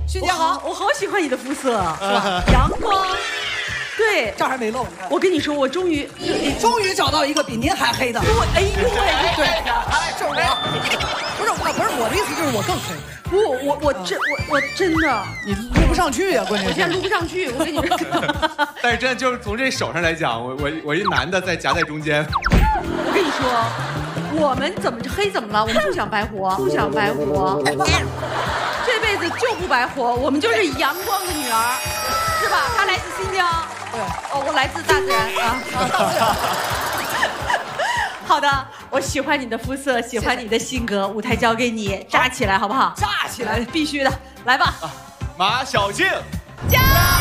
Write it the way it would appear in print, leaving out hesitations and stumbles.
新年好， 我好喜欢你的肤色，是吧？阳光。对， 这儿还没露。 我跟你说，我终于找到一个比您还黑的。 哎呦喂， 对，就是我，不是我的意思，就是我更黑。 不，我真的， 你录不上去呀，关键我现在录不上去，我跟你说。 但是真的就是从这手上来讲，我一男的夹在中间。 我跟你说，我们怎么黑怎么了？我们不想白活，不想白活，这辈子就不白活，我们就是阳光的女儿，是吧？她来自新疆， 对， 哦，我来自大自然啊，大自然。好的，我喜欢你的肤色，喜欢你的性格，舞台交给你，炸起来好不好？ 炸起来， 必须的，来吧， 马小静， 加油！